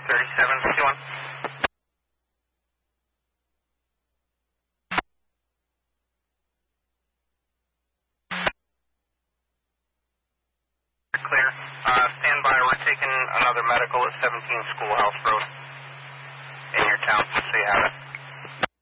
3751. Clear. Stand by. We're taking another medical at 17 Schoolhouse Road in your town, so you have it.